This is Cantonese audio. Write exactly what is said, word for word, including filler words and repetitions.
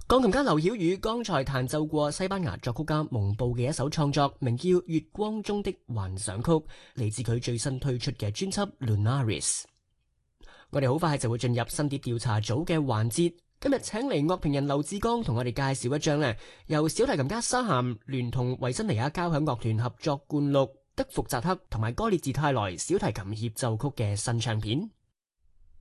鋼琴家劉曉宇剛才彈奏過西班牙作曲家蒙布嘅一首創作，名叫《月光中的幻想曲》，嚟自佢最新推出嘅專輯 Lunaris。我哋好快就會進入新碟調查組嘅環節，今日請嚟樂評人劉志剛同我哋介紹一張呢由小提琴家沙咸聯同維珍尼亞交響樂團合作灌錄德福扎克同埋哥列治泰萊小提琴協奏曲嘅新唱片。